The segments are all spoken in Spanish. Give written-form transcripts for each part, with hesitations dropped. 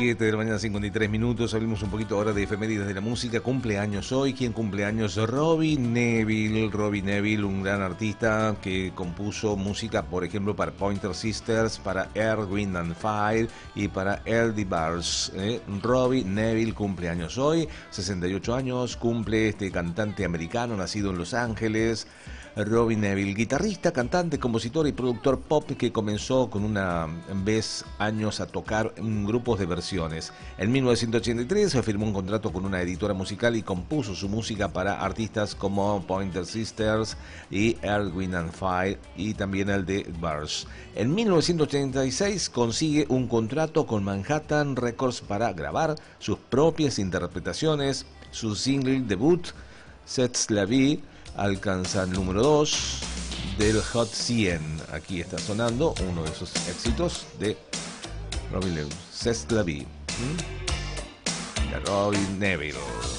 7 de la mañana, 53 minutos. Hablemos un poquito ahora de efemérides de la música. Cumpleaños hoy. ¿Quién cumpleaños? Robbie Nevil. Robbie Nevil, un gran artista que compuso música, por ejemplo, para Pointer Sisters, para Earth, Wind and Fire y para Earl Bars. Robbie Nevil cumpleaños hoy. 68 años cumple este cantante americano nacido en Los Ángeles. Robbie Nevil, guitarrista, cantante, compositor y productor pop que comenzó con una vez años a tocar en grupos de versiones. En 1983 se firmó un contrato con una editora musical y compuso su música para artistas como Pointer Sisters y Earth, Wind and Fire y también el de Bars. En 1986 consigue un contrato con Manhattan Records para grabar sus propias interpretaciones. Su single debut, C'est la vie, alcanza el número 2 del Hot 100. Aquí está sonando uno de esos éxitos de Robbie Nevil, C'est la vie, de Robbie Nevil.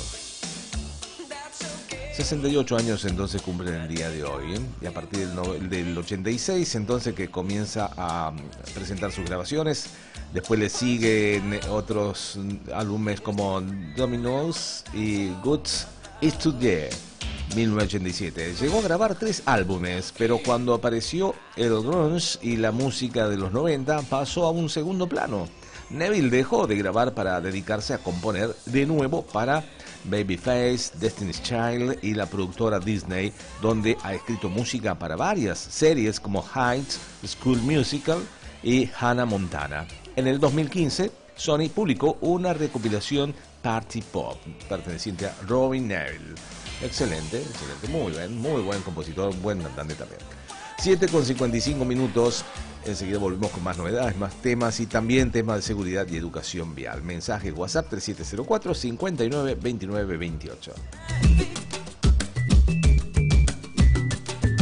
68 años entonces cumplen el día de hoy, y a partir del 86 entonces que comienza a presentar sus grabaciones. Después le siguen otros álbumes como Dominoes y Goods Is Today. 1987. Llegó a grabar 3 álbumes, pero cuando apareció el grunge y la música de los 90 pasó a un segundo plano. Nevil dejó de grabar para dedicarse a componer de nuevo para Babyface, Destiny's Child y la productora Disney, donde ha escrito música para varias series como Heights, School Musical y Hannah Montana. En el 2015, Sony publicó una recopilación Party Pop perteneciente a Robbie Nevil. Excelente, muy buen compositor, buen cantante también. 7:55 minutos. Enseguida volvemos con más novedades, más temas y también temas de seguridad y educación vial. Mensaje WhatsApp 3704 59 29 28.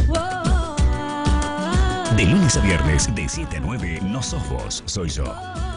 De lunes a viernes, de 7 a 9, no sos vos, soy yo.